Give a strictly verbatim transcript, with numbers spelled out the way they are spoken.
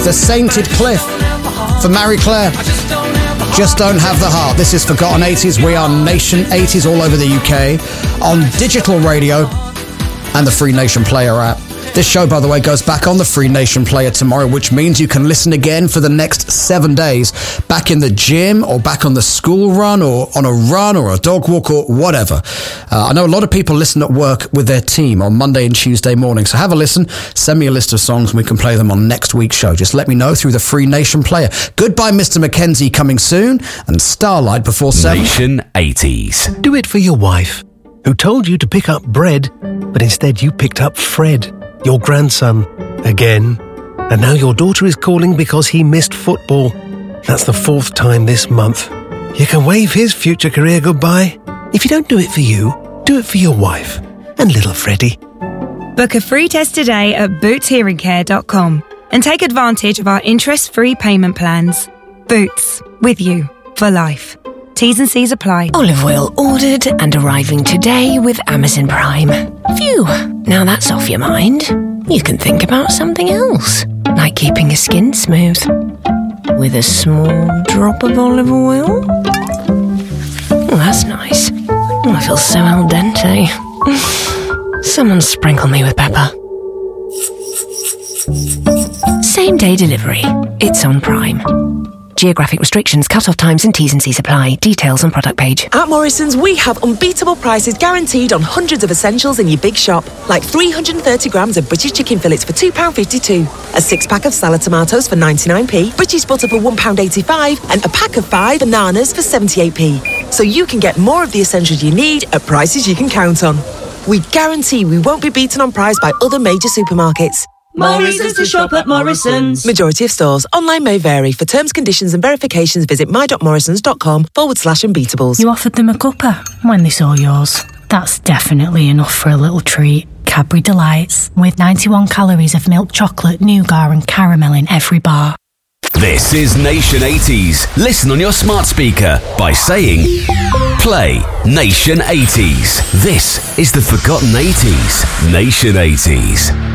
The Sainted Cliff for Marie Claire. Just Don't Have the Heart. This is Forgotten eighties. We are Nation eighties all over the U K on digital radio and the Free Nation Player app. This show, by the way, goes back on the Free Nation Player tomorrow, which means you can listen again for the next seven days, back in the gym or back on the school run or on a run or a dog walk or whatever. Uh, I know a lot of people listen at work with their team on Monday and Tuesday morning, so have a listen, send me a list of songs and we can play them on next week's show. Just let me know through the Free Nation Player. Goodbye, Mister Mackenzie, coming soon, and Starlight before seven. Nation eighties. Do it for your wife, who told you to pick up bread, but instead you picked up Fred, your grandson, again. And now your daughter is calling because he missed football. That's the fourth time this month. You can wave his future career goodbye. If you don't do it for you, do it for your wife and little Freddie. Book a free test today at boots hearing care dot com and take advantage of our interest-free payment plans. Boots, with you for life. T's and C's apply. Olive oil ordered and arriving today with Amazon Prime. Phew, now that's off your mind. You can think about something else, like keeping your skin smooth. With a small drop of olive oil. Oh, that's nice. Oh, I feel so al dente. Someone sprinkle me with pepper. Same day delivery. It's on Prime. Geographic restrictions, cut-off times and T's and C's apply. Details on product page. At Morrison's, we have unbeatable prices guaranteed on hundreds of essentials in your big shop. Like three hundred thirty grams of British chicken fillets for two pounds fifty-two. A six-pack of salad tomatoes for ninety-nine p. British butter for one pound eighty-five. And a pack of five bananas for seventy-eight p. So you can get more of the essentials you need at prices you can count on. We guarantee we won't be beaten on price by other major supermarkets. More reasons to shop at Morrison's. Majority of stores. Online may vary. For terms, conditions and verifications, visit my.morrisons.com forward slash unbeatables. You offered them a cuppa when they saw yours. That's definitely enough for a little treat. Cadbury Delights, with ninety-one calories of milk chocolate, nougat and caramel in every bar. This is Nation eighties. Listen on your smart speaker by saying, play Nation eighties. This is the Forgotten eighties. Nation eighties.